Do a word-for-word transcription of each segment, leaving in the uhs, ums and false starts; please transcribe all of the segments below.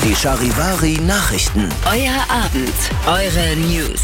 Die Charivari Nachrichten. Euer Abend, eure News.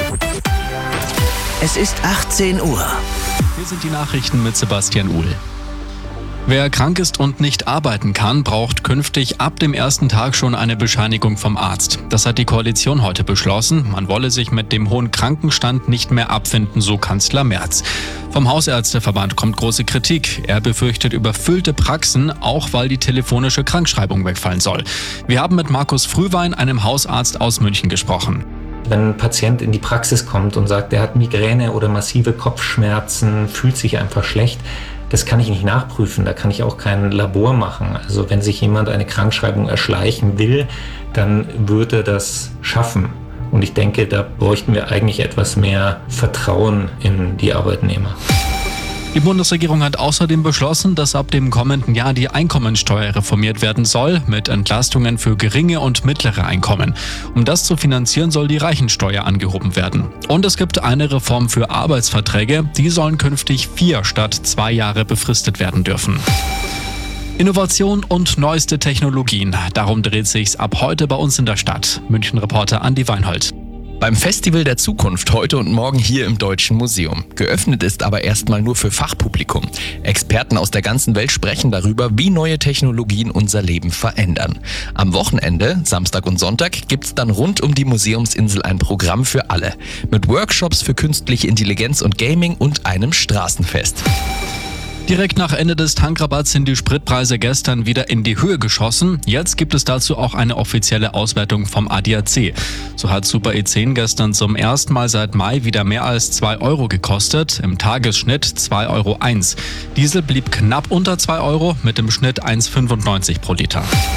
Es ist achtzehn Uhr. Hier sind die Nachrichten mit Sebastian Uhl. Wer krank ist und nicht arbeiten kann, braucht künftig ab dem ersten Tag schon eine Bescheinigung vom Arzt. Das hat die Koalition heute beschlossen. Man wolle sich mit dem hohen Krankenstand nicht mehr abfinden, so Kanzler Merz. Vom Hausärzteverband kommt große Kritik. Er befürchtet überfüllte Praxen, auch weil die telefonische Krankschreibung wegfallen soll. Wir haben mit Markus Frühwein, einem Hausarzt aus München, gesprochen. Wenn ein Patient in die Praxis kommt und sagt, er hat Migräne oder massive Kopfschmerzen, fühlt sich einfach schlecht, das kann ich nicht nachprüfen, da kann ich auch kein Labor machen. Also wenn sich jemand eine Krankschreibung erschleichen will, dann würde er das schaffen. Und ich denke, da bräuchten wir eigentlich etwas mehr Vertrauen in die Arbeitnehmer. Die Bundesregierung hat außerdem beschlossen, dass ab dem kommenden Jahr die Einkommensteuer reformiert werden soll, mit Entlastungen für geringe und mittlere Einkommen. Um das zu finanzieren, soll die Reichensteuer angehoben werden. Und es gibt eine Reform für Arbeitsverträge, die sollen künftig vier statt zwei Jahre befristet werden dürfen. Innovation und neueste Technologien, darum dreht sich's ab heute bei uns in der Stadt. München-Reporter Andi Weinhold. Beim Festival der Zukunft heute und morgen hier im Deutschen Museum. Geöffnet ist aber erstmal nur für Fachpublikum. Experten aus der ganzen Welt sprechen darüber, wie neue Technologien unser Leben verändern. Am Wochenende, Samstag und Sonntag, gibt's dann rund um die Museumsinsel ein Programm für alle. Mit Workshops für künstliche Intelligenz und Gaming und einem Straßenfest. Direkt nach Ende des Tankrabatts sind die Spritpreise gestern wieder in die Höhe geschossen. Jetzt gibt es dazu auch eine offizielle Auswertung vom A D A C. So hat Super E zehn gestern zum ersten Mal seit Mai wieder mehr als zwei Euro gekostet, im Tagesschnitt zwei Euro eins. Diesel blieb knapp unter zwei Euro mit dem Schnitt eins Komma fünfundneunzig pro Liter.